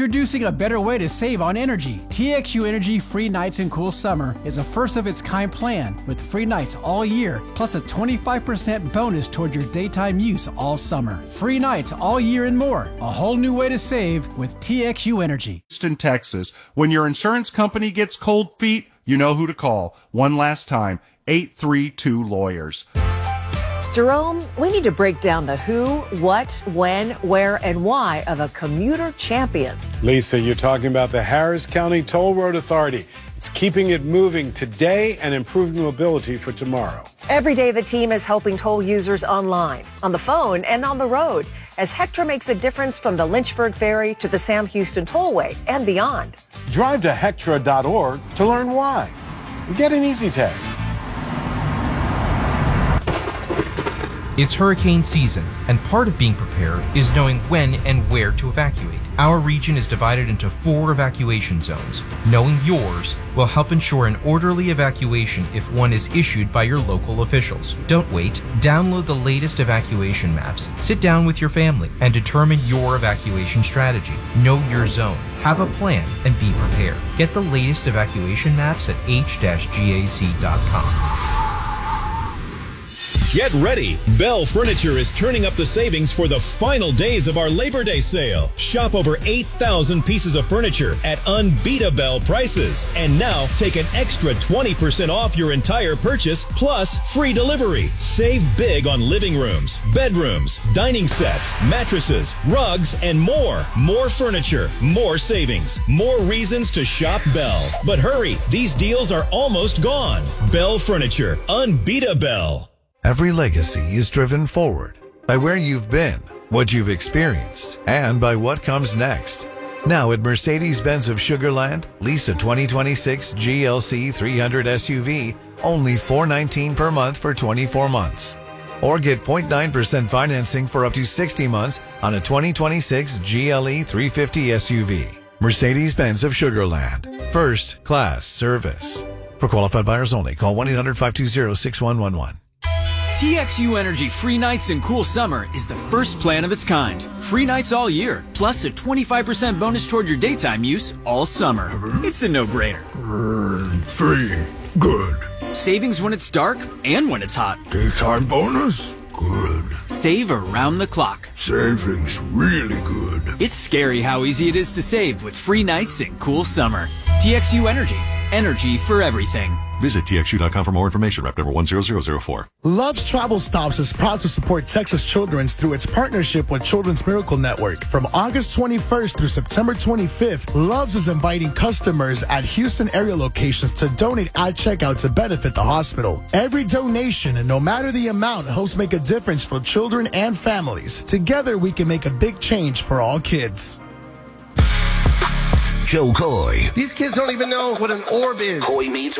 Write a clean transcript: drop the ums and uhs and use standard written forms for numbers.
Introducing a better way to save on energy. TXU Energy Free Nights and Cool Summer is a first-of-its-kind plan with free nights all year, plus a 25% bonus toward your daytime use all summer. Free nights all year and more. A whole new way to save with TXU Energy. Houston, Texas. When your insurance company gets cold feet, you know who to call. One last time, 832-LAWYERS. Jerome, we need to break down the who, what, when, where, and why of a commuter champion. Lisa, you're talking about the Harris County Toll Road Authority. It's keeping it moving today and improving mobility for tomorrow. Every day, the team is helping toll users online, on the phone, and on the road, as Hectra makes a difference from the Lynchburg Ferry to the Sam Houston Tollway and beyond. Drive to Hectra.org to learn why. Get an easy tag. It's hurricane season, and part of being prepared is knowing when and where to evacuate. Our region is divided into 4 evacuation zones. Knowing yours will help ensure an orderly evacuation if one is issued by your local officials. Don't wait. Download the latest evacuation maps. Sit down with your family and determine your evacuation strategy. Know your zone. Have a plan and be prepared. Get the latest evacuation maps at h-gac.com. Get ready! Bell Furniture is turning up the savings for the final days of our Labor Day sale. Shop over 8,000 pieces of furniture at unbeatable prices. And now take an extra 20% off your entire purchase plus free delivery. Save big on living rooms, bedrooms, dining sets, mattresses, rugs, and more. More furniture, more savings, more reasons to shop Bell. But hurry, these deals are almost gone. Bell Furniture, unbeatable. Every legacy is driven forward by where you've been, what you've experienced, and by what comes next. Now at Mercedes-Benz of Sugar Land, lease a 2026 GLC 300 SUV, only $419 per month for 24 months. Or get 0.9% financing for up to 60 months on a 2026 GLE 350 SUV. Mercedes-Benz of Sugar Land. First class service. For qualified buyers only, call 1-800-520-6111. TXU Energy Free Nights and Cool Summer is the first plan of its kind. Free nights all year, plus a 25% bonus toward your daytime use all summer. It's a no-brainer. Free. Good. Savings when it's dark and when it's hot. Daytime bonus? Good. Save around the clock. Savings really good. It's scary how easy it is to save with free nights and cool summer. TXU Energy. Energy for everything. Visit TXU.com for more information. Rep number 10004. Love's Travel Stops is proud to support Texas Children's through its partnership with Children's Miracle Network. From August 21st through September 25th, Love's is inviting customers at Houston area locations to donate at checkout to benefit the hospital. Every donation, and no matter the amount, helps make a difference for children and families. Together, we can make a big change for all kids. Joe Coy. These kids don't even know what an orb is. Coy meets